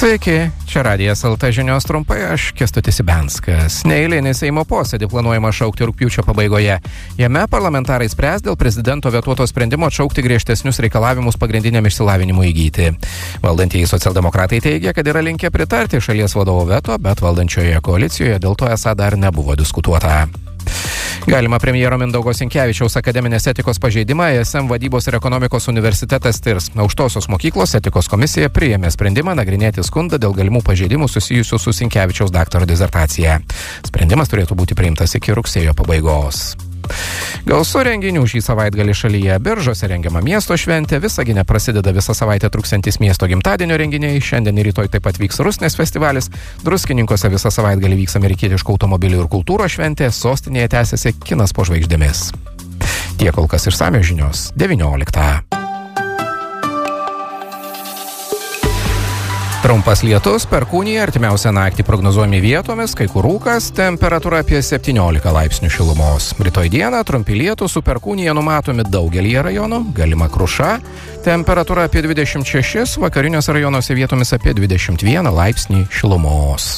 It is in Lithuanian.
Sveiki, čia Radijas LT žinios trumpai, aš Kęstutis Ibenskas. Neeilinį Seimo posėdį planuojama šaukti rugpjūčio pabaigoje. Jame parlamentarai spręs dėl prezidento vetuoto sprendimo atšaukti griežtesnius reikalavimus pagrindiniam išsilavinimui įgyti. Valdantieji socialdemokratai teigia, kad yra linkę pritarti šalies vadovo veto, bet valdančioje koalicijoje dėl to esą dar nebuvo diskutuota. Galima premjero Mindaugo Sinkevičiaus akademinės etikos pažeidimą ESM vadybos ir ekonomikos universitetas tirs. Aukštosios mokyklos etikos komisija priėmė sprendimą nagrinėti skundą dėl galimų pažeidimų susijusių su Sinkevičiaus daktaro disertacija. Sprendimas turėtų būti priimtas iki rugsėjo pabaigos. Gausu renginių šį savaitgalį šalyje. Biržuose rengiama miesto šventė, Visagine prasideda visą savaitę truksiantis miesto gimtadienio renginiai, šiandien ir rytoj taip pat vyks Rusnės festivalis, Druskininkuose visą savaitgalį vyks amerikietiškų automobilių ir kultūros šventė, sostinėje tęsiasi kinas po žvaigždėmis. Tiek kol kas išsamios žinios 19. Trumpas lietus, perkūnija, artimiausią naktį prognozuojami vietomis, kai kur rūkas, temperatūra apie 17 laipsnių šilumos. Rytoj dieną trumpi lietūs su perkūnija numatomi daugelyje rajonų, galima kruša, temperatūra apie 26, vakariniuose rajonuose vietomis apie 21 laipsnį šilumos.